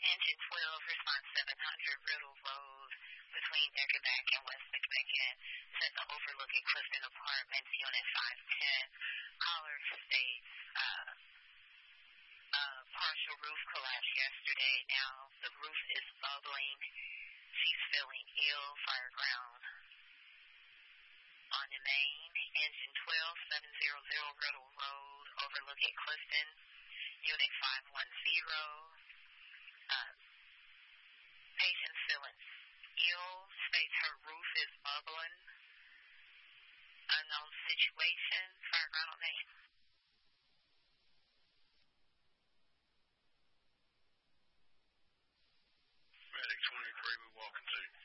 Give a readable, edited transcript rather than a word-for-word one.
Engine 12, response 700 Riddle Road between Deckerback and West McMahan. Said the overlooking Clifton Apartments, Unit 510. Caller states partial roof collapse yesterday. Now the roof is bubbling. She's feeling ill. Fire ground on the main. Engine 12, 700 Riddle Road overlooking Clifton. Unit 510. Patient feeling ill, states her roof is bubbling. Unknown situation. Fireground on main. Medic 23, we walking to.